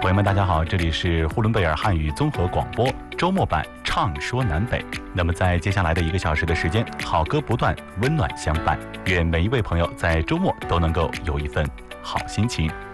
朋友们，大家好，这里是呼伦贝尔汉语综合广播周末版唱说南北。那么在接下来的1个小时的时间，好歌不断，温暖相伴。愿每一位朋友在周末都能够有一份好心情。